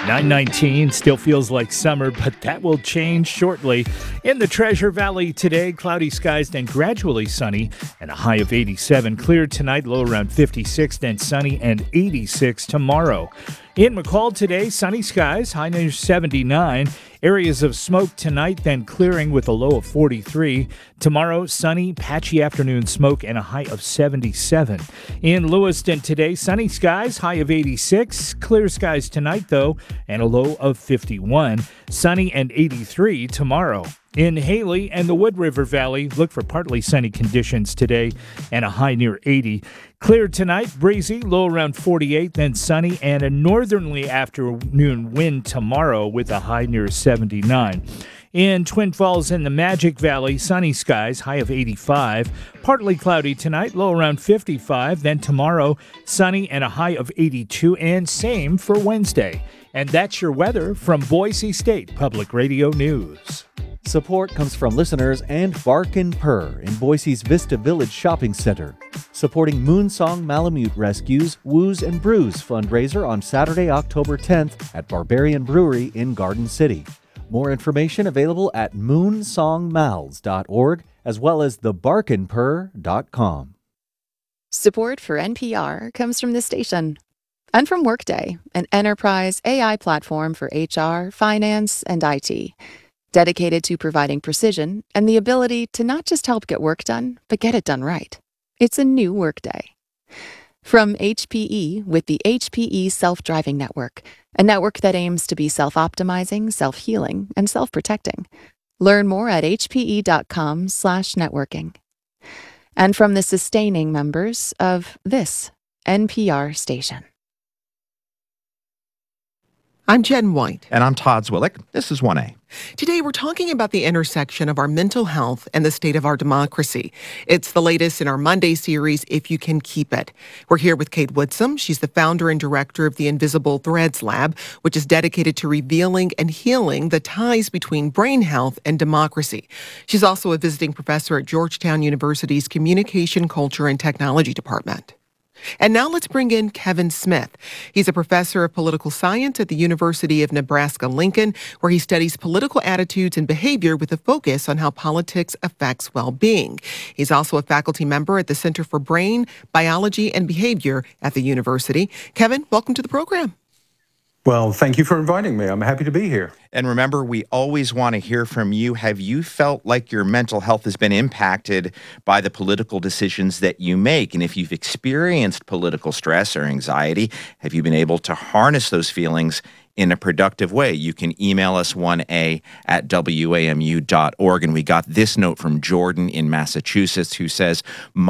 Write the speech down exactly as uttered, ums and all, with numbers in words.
nine nineteen still feels like summer, but that will change shortly. In the Treasure Valley today, cloudy skies, then gradually sunny, and a high of eighty-seven. Clear tonight, low around fifty-six, then sunny and eighty-six tomorrow. In McCall today, sunny skies, high near seventy-nine. Areas of smoke tonight, then clearing with a low of forty-three. Tomorrow, sunny, patchy afternoon smoke and a high of seventy-seven. In Lewiston today, sunny skies, high of eighty-six. Clear skies tonight, though, and a low of fifty-one. Sunny and eighty-three tomorrow. In Haley and the Wood River Valley, look for partly sunny conditions today and a high near eighty. Clear tonight, breezy, low around forty-eight, then sunny, and a northerly afternoon wind tomorrow with a high near seventy-nine. In Twin Falls and the Magic Valley, sunny skies, high of eighty-five. Partly cloudy tonight, low around fifty-five. Then tomorrow, sunny and a high of eighty-two, and same for Wednesday. And that's your weather from Boise State Public Radio News. Support comes from listeners and Bark and Purr in Boise's Vista Village Shopping Center, supporting Moonsong Malamute Rescue's Woos and Brews fundraiser on Saturday, October tenth at Barbarian Brewery in Garden City. More information available at moonsongmals dot org as well as the bark and purr dot com. Support for N P R comes from this station and from Workday, an enterprise A I platform for H R, finance, and I T. Dedicated to providing precision and the ability to not just help get work done, but get it done right. It's a new Workday. From H P E with the H P E Self-Driving Network, a network that aims to be self-optimizing, self-healing, and self-protecting. Learn more at h p e dot com slash networking. And from the sustaining members of this N P R station. I'm Jen White. And I'm Todd Zwillick. This is one A. Today, we're talking about the intersection of our mental health and the state of our democracy. It's the latest in our Monday series, If You Can Keep It. We're here with Kate Woodsum. She's the founder and director of the Invisible Threads Lab, which is dedicated to revealing and healing the ties between brain health and democracy. She's also a visiting professor at Georgetown University's Communication, Culture, and Technology Department. And now let's bring in Kevin Smith. He's a professor of political science at the University of Nebraska-Lincoln, where he studies political attitudes and behavior with a focus on how politics affects well-being. He's also a faculty member at the Center for Brain, Biology, and Behavior at the university. Kevin, welcome to the program. Well, thank you for inviting me. I'm happy to be here. And remember, we always want to hear from you. Have you felt like your mental health has been impacted by the political decisions that you make? And if you've experienced political stress or anxiety, have you been able to harness those feelings in a productive way? You can email us one A at W A M U dot org. And we got this note from Jordan in Massachusetts who says,